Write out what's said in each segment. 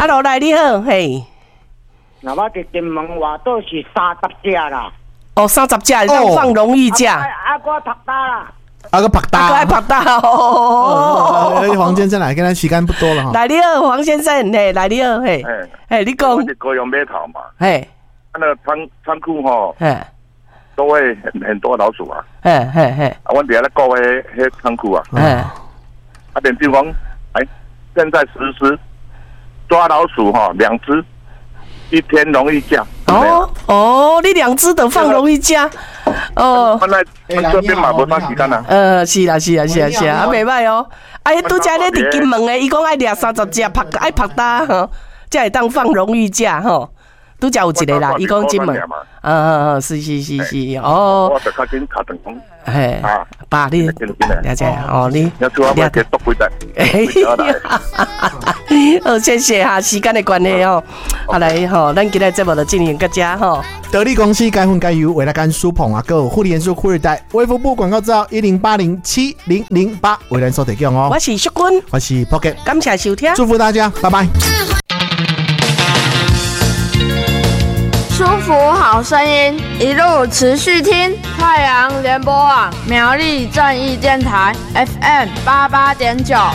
，Hello， 来你好，嘿。 那我伫金门话都是30只啦。 哦，30只，你当放容易只。 我拍打啦。 个拍打， 爱拍打哦。 黄先生来，跟他时间不多了哈。 来你好，黄先生，嘿，来你好，嘿，嘿，你讲。 我是高雄码头嘛。 嘿。 那个仓库吼。 嘿。 都会很多老鼠啊。 嘿嘿嘿。 啊，我底下在搞迄仓库啊。啊，连比方，现在实施抓老鼠哈，2只，1天容易架。 哦，你2只都放容易架。哦。 本来这边嘛无啥时间啊。 是啦，啊，袂歹哦。啊，迄拄则咧伫金门诶，伊讲爱掠30只爱拍打吼，才会当放容易架吼。拄则有一个啦，伊讲金门，是，哦。 我就较紧卡断讲。 嘿，爸，你了解哦，你了解多几代。 好，谢谢哈，时间的关系哦。好来吼，咱今日节目就进行到这吼。 得力公司该混该油，为了干舒捧啊，还有护理元素护理袋，卫福部广告资料10807008，为咱所提供哦。 我是淑君， 我是 Pocket， 感谢收听， 祝福大家，拜拜。 舒服好声音，一路持续听太阳联播网苗栗正义电台 FM 88.9。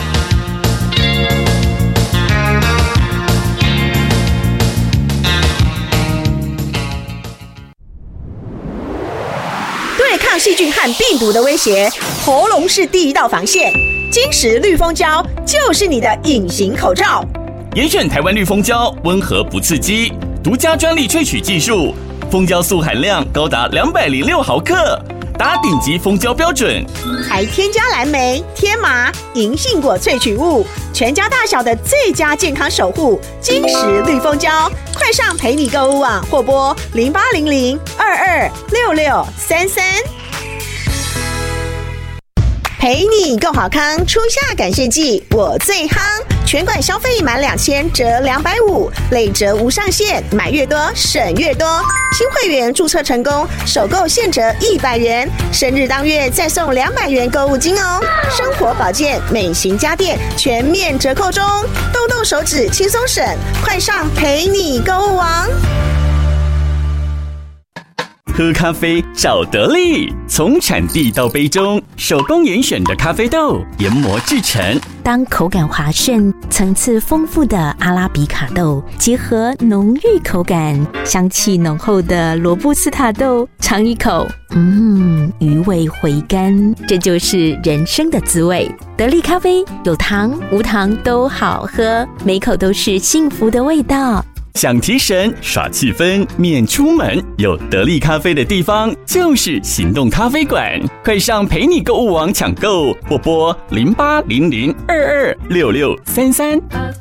对抗细菌和病毒的威胁，喉咙是第一道防线。金石绿蜂胶就是你的隐形口罩。 严选台湾绿蜂胶，温和不刺激，独家专利萃取技术，蜂胶素含量高达206毫克，达顶级蜂胶标准， 还添加蓝莓、天麻、银杏果萃取物，全家大小的最佳健康守护。金石绿蜂胶，快上陪你购物网或拨0800226633。陪你更好康，初夏感谢季我最夯，全馆消费满2000折250，累折无上限，买越多省越多。新会员注册成功，首购现折100元，生日当月再送200元购物金哦。生活保健、美型家电全面折扣中，动动手指轻松省，快上陪你购物网。 喝咖啡找得力，从产地到杯中，手工严选的咖啡豆研磨制成。 当口感滑顺、层次丰富的阿拉比卡豆结合浓郁口感、香气浓厚的罗布斯塔豆，尝一口，余味回甘，这就是人生的滋味。得力咖啡有糖无糖都好喝，每口都是幸福的味道。 想提神耍气氛，免出门，有得力咖啡的地方就是行动咖啡馆。快上陪你购物网抢购，或拨0800226633。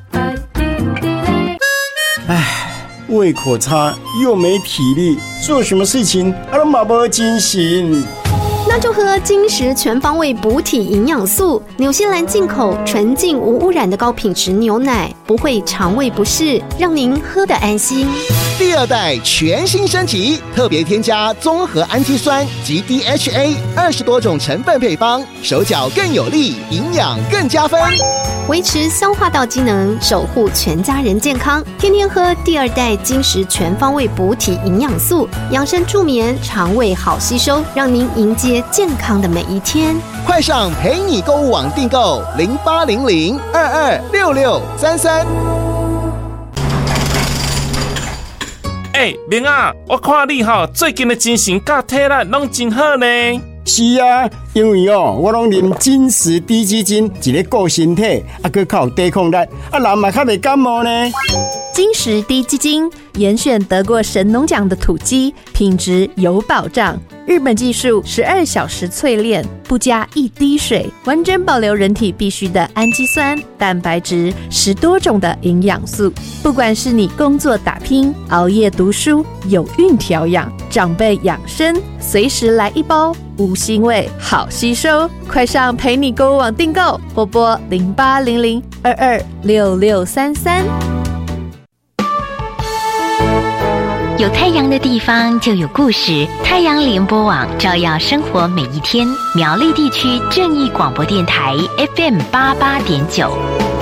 胃口差又没体力，做什么事情都没精神。 那就喝金石全方位补体营养素，纽西兰进口纯净无污染的高品质牛奶，不会肠胃不适，让您喝得安心。 第2代全新升级，特别添加综合氨基酸及 DHA 20多种成分配方，手脚更有力，营养更加分， 维持消化道机能，守护全家人健康。天天喝第2代金石全方位补体营养素，养生助眠，肠胃好吸收，让您迎接健康的每一天。 快上陪你购物网订购0800226633。 明啊，我看你最近的精神甲体力拢真好呢。 是啊，因为我拢啉金石低基金，一个顾身体，还靠有抵抗力，人嘛较袂感冒呢。 金石低基金严选得过神农奖的土鸡，品质有保障。日本技术12小时淬炼，不加一滴水，完整保留人体必需的氨基酸、蛋白质，10多种的营养素。不管是你工作打拼、熬夜读书、有孕调养、长辈养生，随时来一包，无腥味，好吸收。快上陪你购物网订购，或拨0800226633。 有太阳的地方就有故事，太阳联播网照耀生活每一天。苗栗地区正义广播电台 FM 88.9。